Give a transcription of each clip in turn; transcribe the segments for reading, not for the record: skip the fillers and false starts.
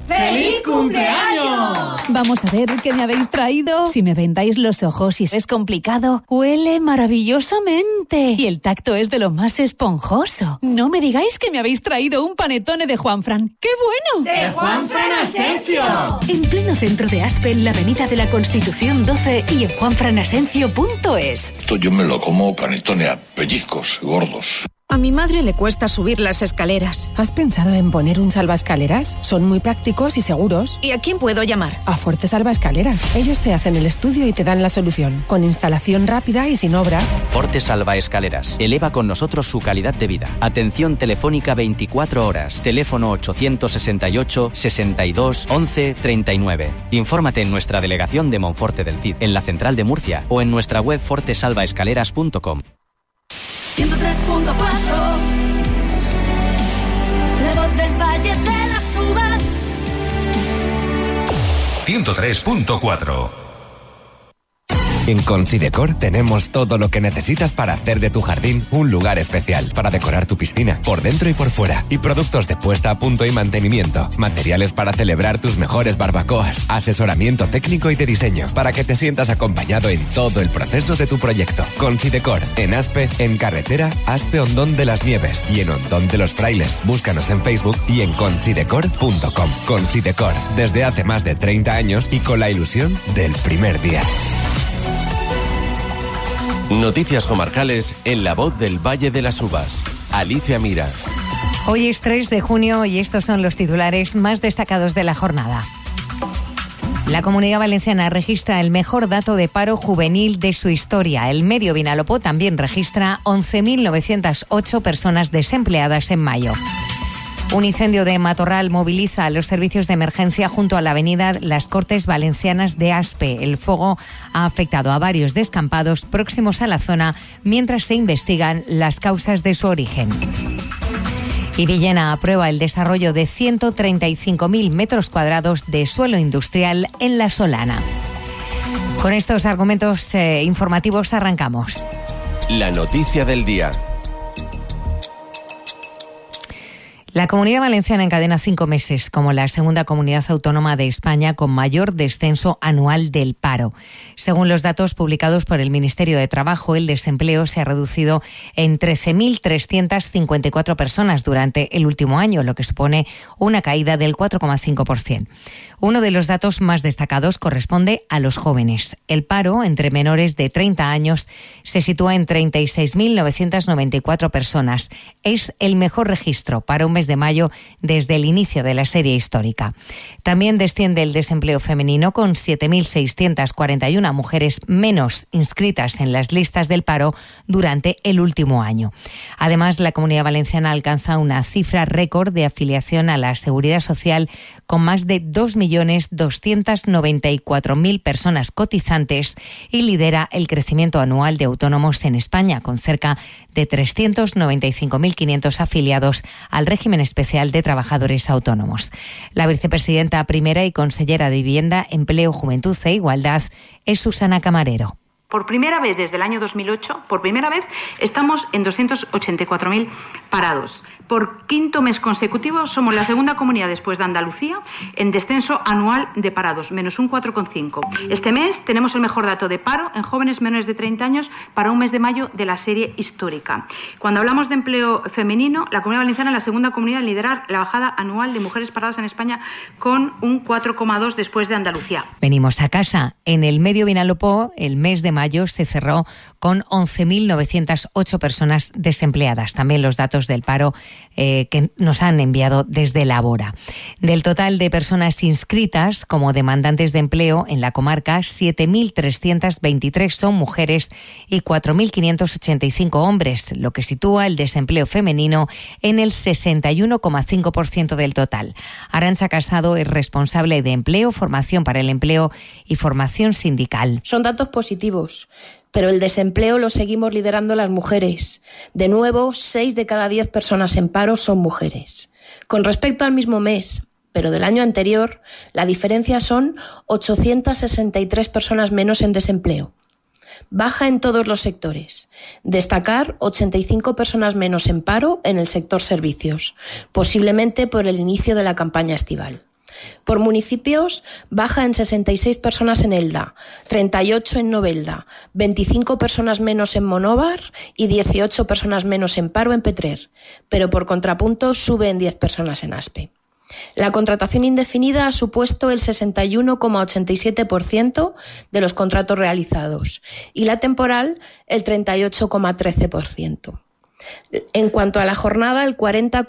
¡Feliz cumpleaños! Vamos a ver qué me habéis traído. Si me vendáis los ojos y es complicado, huele maravillosamente. Y el tacto es de lo más esponjoso. No me digáis que me habéis traído un panetone de Juanfran. ¡Qué bueno! ¡De Juanfran Asencio! En pleno centro de Aspe, en la avenida de la Constitución 12 y en juanfranasencio.es. Esto yo me lo como panetone a pellizcos gordos. A mi madre le cuesta subir las escaleras. ¿Has pensado en poner un salvaescaleras? Son muy prácticos y seguros. ¿Y a quién puedo llamar? A Fuerte Salvaescaleras. Ellos te hacen el estudio y te dan la solución. Con instalación rápida y sin obras. Forte Salvaescaleras. Eleva con nosotros su calidad de vida. Atención telefónica 24 horas. Teléfono 868 62 11 39. Infórmate en nuestra delegación de Monforte del Cid, en la central de Murcia o en nuestra web fortesalvaescaleras.com. 103.4 La voz del Valle de las Uvas. 103.4. En Considecor tenemos todo lo que necesitas para hacer de tu jardín un lugar especial, para decorar tu piscina, por dentro y por fuera, y productos de puesta a punto y mantenimiento, materiales para celebrar tus mejores barbacoas, asesoramiento técnico y de diseño, para que te sientas acompañado en todo el proceso de tu proyecto. Considecor, en Aspe, en carretera Aspe-Hondón de las Nieves y en Hondón de los Frailes. Búscanos en Facebook y en considecor.com. Considecor, desde hace más de 30 años y con la ilusión del primer día. Noticias comarcales en La Voz del Valle de las Uvas. Alicia Mira. Hoy es 3 de junio y estos son los titulares más destacados de la jornada. La Comunidad Valenciana registra el mejor dato de paro juvenil de su historia. El Medio Vinalopó también registra 11.908 personas desempleadas en mayo. Un incendio de matorral moviliza a los servicios de emergencia junto a la avenida Las Cortes Valencianas de Aspe. El fuego ha afectado a varios descampados próximos a la zona mientras se investigan las causas de su origen. Y Villena aprueba el desarrollo de 135.000 metros cuadrados de suelo industrial en La Solana. Con estos argumentos informativos arrancamos. La noticia del día. La Comunidad Valenciana encadena 5 meses como la segunda comunidad autónoma de España con mayor descenso anual del paro. Según los datos publicados por el Ministerio de Trabajo, el desempleo se ha reducido en 13.354 personas durante el último año, lo que supone una caída del 4,5%. Uno de los datos más destacados corresponde a los jóvenes. El paro entre menores de 30 años se sitúa en 36.994 personas. Es el mejor registro para un mes de mayo desde el inicio de la serie histórica. También desciende el desempleo femenino con 7.641 mujeres menos inscritas en las listas del paro durante el último año. Además, la Comunidad Valenciana alcanza una cifra récord de afiliación a la Seguridad Social con más de 2.294.000 personas cotizantes y lidera el crecimiento anual de autónomos en España, con cerca de 395.500 afiliados al régimen especial de trabajadores autónomos. La vicepresidenta primera y consellera de Vivienda, Empleo, Juventud e Igualdad es Susana Camarero. Por primera vez desde el año 2008, estamos en 284.000 parados. Por quinto mes consecutivo somos la segunda comunidad después de Andalucía en descenso anual de parados, menos un 4,5. Este mes tenemos el mejor dato de paro en jóvenes menores de 30 años para un mes de mayo de la serie histórica. Cuando hablamos de empleo femenino, la Comunidad Valenciana es la segunda comunidad en liderar la bajada anual de mujeres paradas en España con un 4,2 después de Andalucía. Venimos a casa. En el Medio Vinalopó, el mes de mayo se cerró con 11.908 personas desempleadas. También los datos del paro que nos han enviado desde Labora. Del total de personas inscritas como demandantes de empleo en la comarca, 7.323 son mujeres y 4.585 hombres, lo que sitúa el desempleo femenino en el 61,5% del total. Arantxa Casado es responsable de Empleo, Formación para el Empleo y Formación Sindical. Son datos positivos, pero el desempleo lo seguimos liderando las mujeres. De nuevo, 6 de cada 10 personas en paro son mujeres. Con respecto al mismo mes, pero del año anterior, la diferencia son 863 personas menos en desempleo. Baja en todos los sectores. Destacar 85 personas menos en paro en el sector servicios, posiblemente por el inicio de la campaña estival. Por municipios, baja en 66 personas en Elda, 38 en Novelda, 25 personas menos en Monóvar y 18 personas menos en paro en Petrer, pero por contrapunto sube en 10 personas en Aspe. La contratación indefinida ha supuesto el 61,87% de los contratos realizados y la temporal el 38,13%. En cuanto a la jornada, el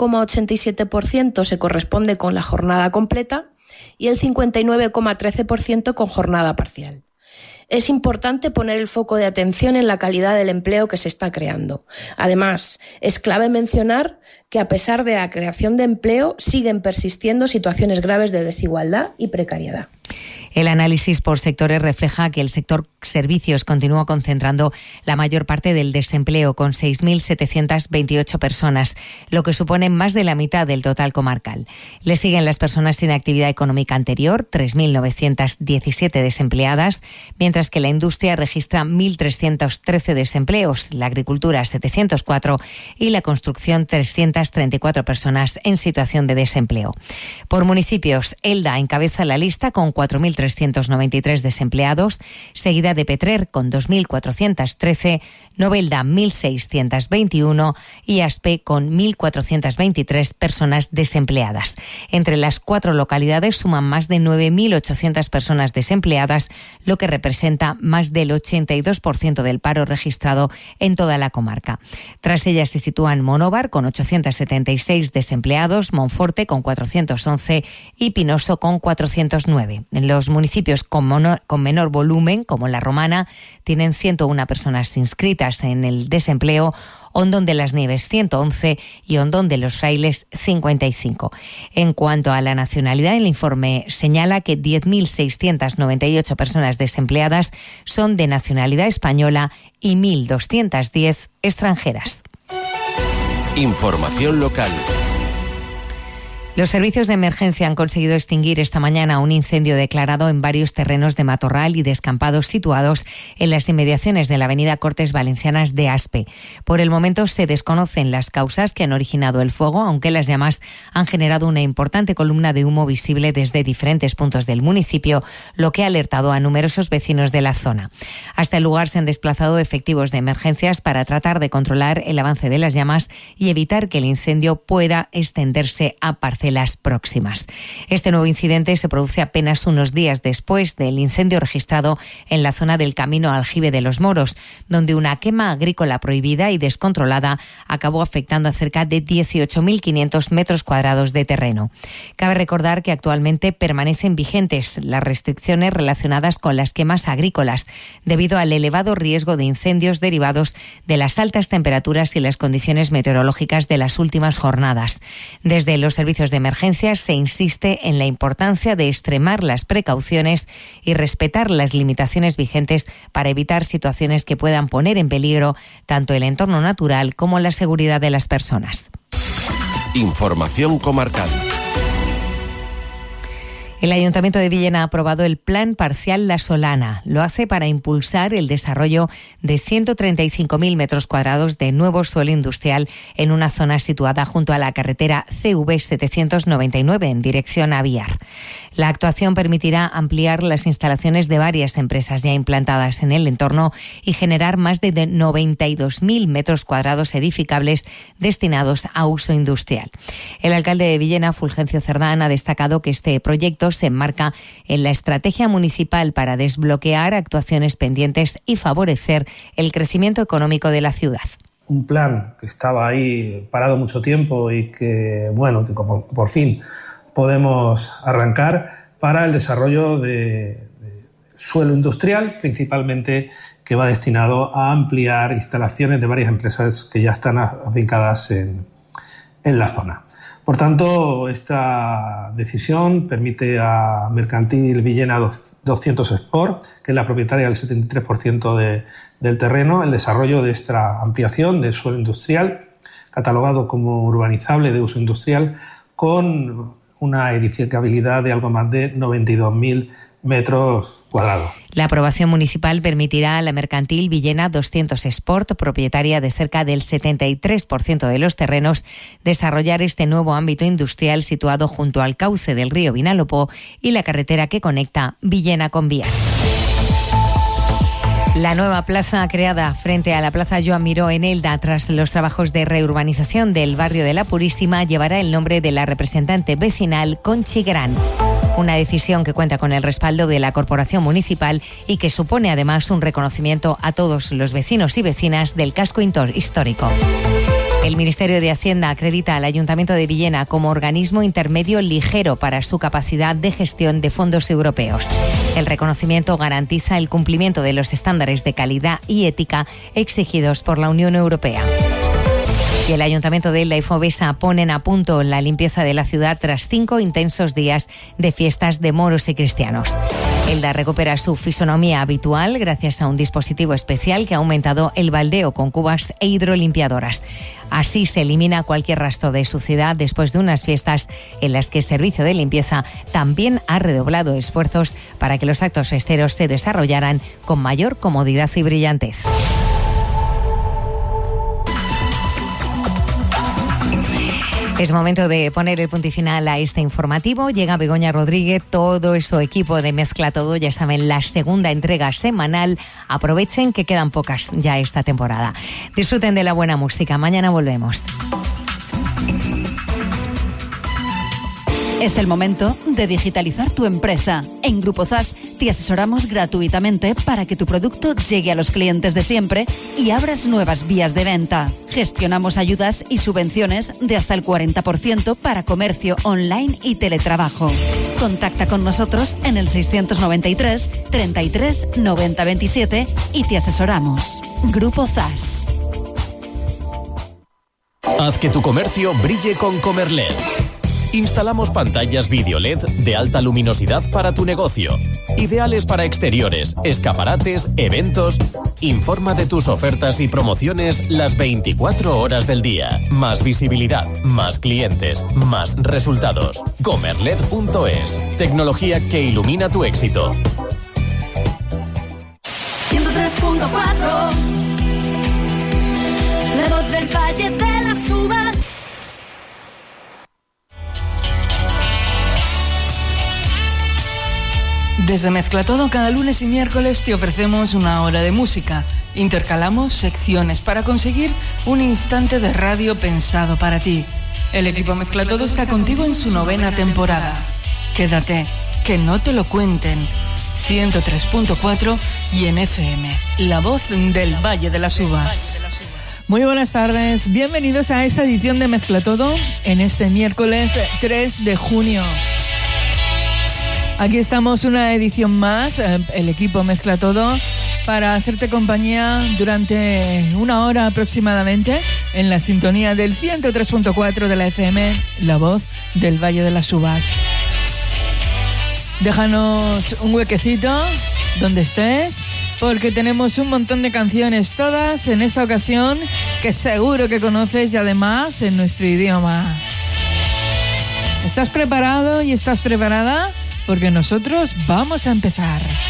40,87% se corresponde con la jornada completa y el 59,13% con jornada parcial. Es importante poner el foco de atención en la calidad del empleo que se está creando. Además, es clave mencionar que a pesar de la creación de empleo, siguen persistiendo situaciones graves de desigualdad y precariedad. El análisis por sectores refleja que el sector servicios continúa concentrando la mayor parte del desempleo, con 6.728 personas, lo que supone más de la mitad del total comarcal. Le siguen las personas sin actividad económica anterior, 3.917 desempleadas, mientras que la industria registra 1.313 desempleos, la agricultura 704 y la construcción 334 personas en situación de desempleo. Por municipios, Elda encabeza la lista con 4.393 desempleados, seguida de Petrer con 2.413, Novelda 1.621 y Aspe con 1.423 personas desempleadas. Entre las 4 localidades suman más de 9.800 personas desempleadas, lo que representa más del 82% del paro registrado en toda la comarca. Tras ellas se sitúan Monóvar con 876 desempleados, Monforte con 411 y Pinoso con 409. En los municipios con menor volumen, como la Romana, tienen 101 personas inscritas en el desempleo, Ondón de las Nieves 111 y Ondón de los Frailes 55. En cuanto a la nacionalidad, el informe señala que 10.698 personas desempleadas son de nacionalidad española y 1.210 extranjeras. Información local. Los servicios de emergencia han conseguido extinguir esta mañana un incendio declarado en varios terrenos de matorral y descampados situados en las inmediaciones de la avenida Cortes Valencianas de Aspe. Por el momento se desconocen las causas que han originado el fuego, aunque las llamas han generado una importante columna de humo visible desde diferentes puntos del municipio, lo que ha alertado a numerosos vecinos de la zona. Hasta el lugar se han desplazado efectivos de emergencias para tratar de controlar el avance de las llamas y evitar que el incendio pueda extenderse a parcelas próximas. Este nuevo incidente se produce apenas unos días después del incendio registrado en la zona del Camino Aljibe de los Moros, donde una quema agrícola prohibida y descontrolada acabó afectando a cerca de 18.500 metros cuadrados de terreno. Cabe recordar que actualmente permanecen vigentes las restricciones relacionadas con las quemas agrícolas, debido al elevado riesgo de incendios derivados de las altas temperaturas y las condiciones meteorológicas de las últimas jornadas. Desde los servicios de emergencias se insiste en la importancia de extremar las precauciones y respetar las limitaciones vigentes para evitar situaciones que puedan poner en peligro tanto el entorno natural como la seguridad de las personas. Información comarcal. El Ayuntamiento de Villena ha aprobado el Plan Parcial La Solana. Lo hace para impulsar el desarrollo de 135.000 metros cuadrados de nuevo suelo industrial en una zona situada junto a la carretera CV 799 en dirección a Biar. La actuación permitirá ampliar las instalaciones de varias empresas ya implantadas en el entorno y generar más de 92.000 metros cuadrados edificables destinados a uso industrial. El alcalde de Villena, Fulgencio Cerdán, ha destacado que este proyecto se enmarca en la estrategia municipal para desbloquear actuaciones pendientes y favorecer el crecimiento económico de la ciudad. Un plan que estaba ahí parado mucho tiempo y que como por fin podemos arrancar para el desarrollo de suelo industrial, principalmente que va destinado a ampliar instalaciones de varias empresas que ya están afincadas en la zona. Por tanto, esta decisión permite a Mercantil Villena 200 Sport, que es la propietaria del 73% del terreno, el desarrollo de esta ampliación de suelo industrial, catalogado como urbanizable de uso industrial, con una edificabilidad de algo más de 92.000 metros cuadrados. La aprobación municipal permitirá a la mercantil Villena 200 Sport, propietaria de cerca del 73% de los terrenos, desarrollar este nuevo ámbito industrial situado junto al cauce del río Vinalopó y la carretera que conecta Villena con Biar. La nueva plaza creada frente a la Plaza Joan Miró en Elda tras los trabajos de reurbanización del barrio de La Purísima llevará el nombre de la representante vecinal Conchi Gran. Una decisión que cuenta con el respaldo de la Corporación Municipal y que supone además un reconocimiento a todos los vecinos y vecinas del casco histórico. El Ministerio de Hacienda acredita al Ayuntamiento de Villena como organismo intermedio ligero para su capacidad de gestión de fondos europeos. El reconocimiento garantiza el cumplimiento de los estándares de calidad y ética exigidos por la Unión Europea. Y el Ayuntamiento de Elda y Fovesa ponen a punto la limpieza de la ciudad tras 5 intensos días de fiestas de moros y cristianos. Elda recupera su fisonomía habitual gracias a un dispositivo especial que ha aumentado el baldeo con cubas e hidrolimpiadoras. Así se elimina cualquier rastro de suciedad después de unas fiestas en las que el servicio de limpieza también ha redoblado esfuerzos para que los actos festeros se desarrollaran con mayor comodidad y brillantez. Es momento de poner el punto y final a este informativo. Llega Begoña Rodríguez, todo su equipo de Mezcla Todo. Ya saben, la segunda entrega semanal. Aprovechen que quedan pocas ya esta temporada. Disfruten de la buena música. Mañana volvemos. Es el momento de digitalizar tu empresa. En Grupo ZAS te asesoramos gratuitamente para que tu producto llegue a los clientes de siempre y abras nuevas vías de venta. Gestionamos ayudas y subvenciones de hasta el 40% para comercio online y teletrabajo. Contacta con nosotros en el 693 33 90 27 y te asesoramos. Grupo ZAS. Haz que tu comercio brille con Comerled. Instalamos pantallas vídeo LED de alta luminosidad para tu negocio, ideales para exteriores, escaparates, eventos. Informa de tus ofertas y promociones las 24 horas del día. Más visibilidad, más clientes, más resultados. Comerled.es. Tecnología que ilumina tu éxito. 103.4 La voz del Valle de las Uvas. Desde Mezcla Todo, cada lunes y miércoles te ofrecemos una hora de música. Intercalamos secciones para conseguir un instante de radio pensado para ti. El equipo Mezcla Todo está contigo en su 9ª temporada. Quédate, que no te lo cuenten. 103.4 y en FM, la voz del Valle de las Uvas. Muy buenas tardes, bienvenidos a esta edición de Mezcla Todo en este miércoles 3 de junio. Aquí estamos una edición más, el equipo Mezcla Todo, para hacerte compañía durante una hora aproximadamente en la sintonía del 103.4 de la FM, la voz del Valle de las Uvas. Déjanos un huequecito donde estés, porque tenemos un montón de canciones, todas en esta ocasión, que seguro que conoces y además en nuestro idioma. ¿Estás preparado y estás preparada? Porque nosotros vamos a empezar.